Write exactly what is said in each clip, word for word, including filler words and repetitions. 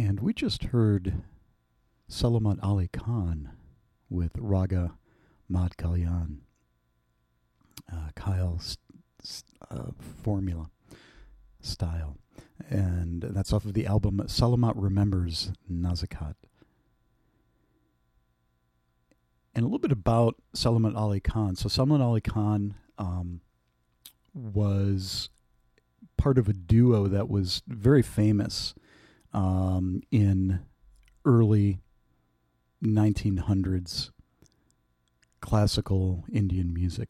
And we just heard Salamat Ali Khan with Raga Mad Kalyan, uh, Kyle's uh, formula style. And that's off of the album Salamat Remembers Nazakat. And a little bit about Salamat Ali Khan. So Salamat Ali Khan um, was part of a duo that was very famous um, in early nineteen hundreds classical Indian music.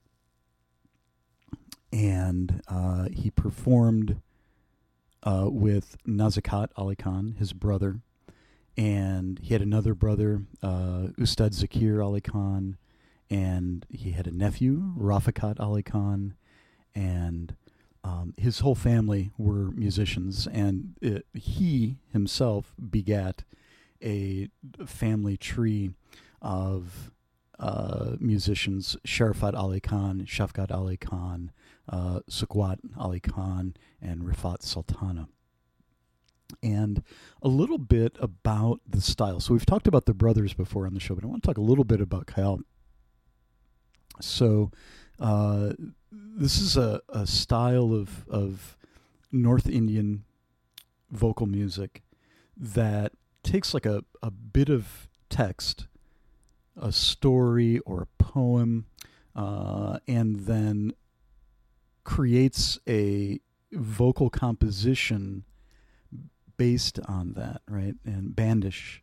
And uh, he performed uh, with Nazakat Ali Khan, his brother, and he had another brother, uh, Ustad Zakir Ali Khan, and he had a nephew, Rafiqat Ali Khan, and um, his whole family were musicians, and it, he himself begat a family tree of uh, musicians: Sharafat Ali Khan, Shafqat Ali Khan, uh, Sukwat Ali Khan, and Rifat Sultana. And a little bit about the style. So we've talked about the brothers before on the show, but I want to talk a little bit about Khyal. So uh, this is a, a style of, of North Indian vocal music that takes like a, a bit of text, a story or a poem, uh, and then creates a vocal composition based on that, right? And bandish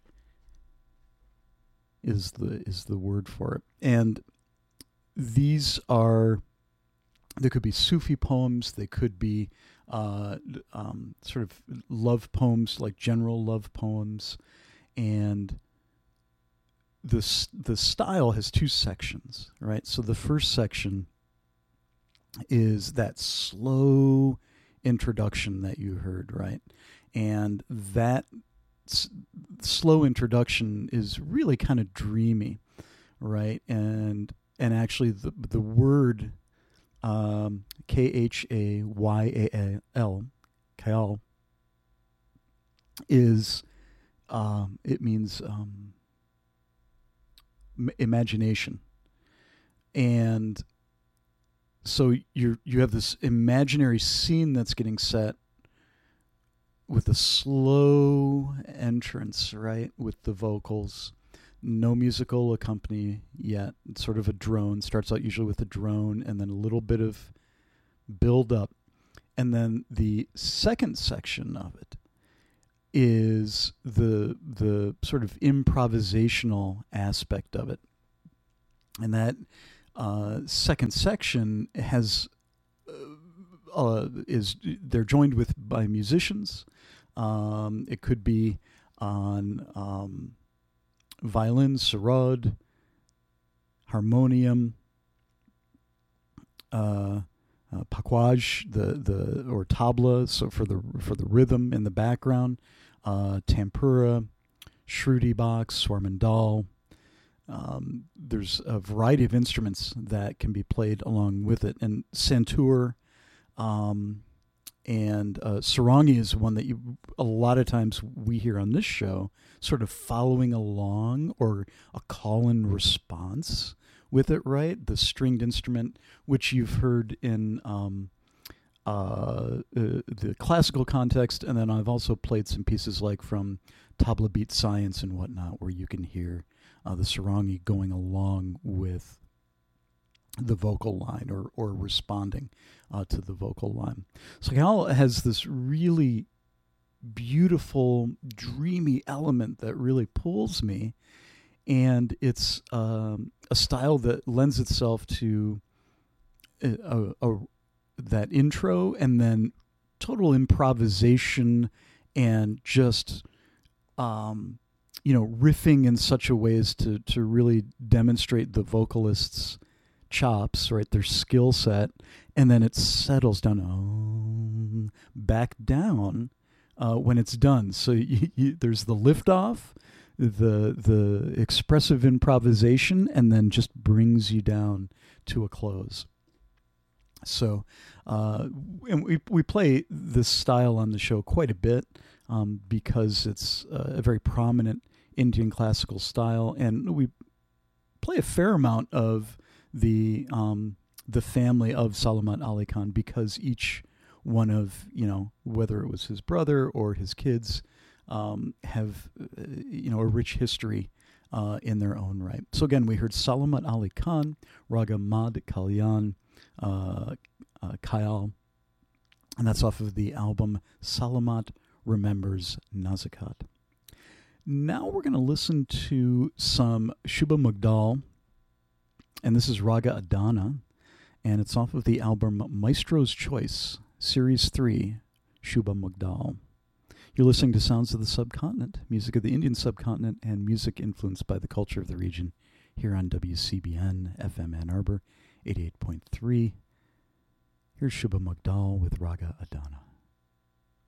is the is the word for it. And these are, there could be Sufi poems, they could be uh, um, sort of love poems, like general love poems, and the the style has two sections, right? So the first section is that slow introduction that you heard, right? And that s- slow introduction is really kind of dreamy, right? And and actually the the word um, K H A Y A L, Khyal, is um, it means um, m- imagination, and so you you have this imaginary scene that's getting set with a slow entrance, right, with the vocals, no musical accompaniment yet. It's sort of a drone. Starts out usually with a drone, and then a little bit of build up, and then the second section of it is the the sort of improvisational aspect of it, and that uh, second section has uh, uh, is they're joined with by musicians. Um, it could be on um, violin, sarod, harmonium, uh, uh, pakwaj, the the or tabla, so for the for the rhythm in the background, uh, tampura, shruti box, swarmandal. Um, there's a variety of instruments that can be played along with it, and santur. Um, And uh, sarangi is one that you a lot of times we hear on this show, sort of following along or a call and response with it, right? The stringed instrument, which you've heard in um, uh, uh, the classical context, and then I've also played some pieces like from tabla beat science and whatnot, where you can hear uh, the sarangi going along with the vocal line or or responding uh, to the vocal line. So Khyal has this really beautiful, dreamy element that really pulls me, and it's um, a style that lends itself to a, a, a, that intro and then total improvisation and just um, you know riffing in such a way as to to really demonstrate the vocalist's chops, right, their skill set, and then it settles down, oh, back down uh, when it's done. So you, you, there's the liftoff, the the expressive improvisation, and then just brings you down to a close. So, uh, and we we play this style on the show quite a bit um, because it's uh, a very prominent Indian classical style, and we play a fair amount of the um, the family of Salamat Ali Khan because each one of, you know, whether it was his brother or his kids, um, have uh, you know a rich history uh, in their own right. So again, we heard Salamat Ali Khan, Raga Mad Kalyan, uh, uh, Kayal, and that's off of the album Salamat Remembers Nazikat. Now we're going to listen to some Shubha Mugdal, and this is Raga Adana, and it's off of the album Maestro's Choice, Series three, Shubha Mugdal. You're listening to Sounds of the Subcontinent, music of the Indian subcontinent, and music influenced by the culture of the region, here on W C B N, F M Ann Arbor, eighty-eight point three. Here's Shubha Mugdal with Raga Adana.